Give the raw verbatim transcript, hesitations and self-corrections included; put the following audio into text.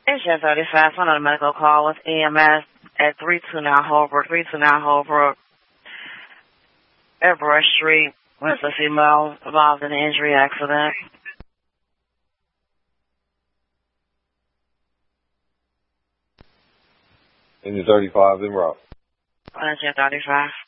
It's ten thirty-five. On a medical call with E M S at three two nine Holbrook, three two nine Holbrook, Everett Street, with a female involved in an injury accident. In the thirty-five in route. ten thirty-five.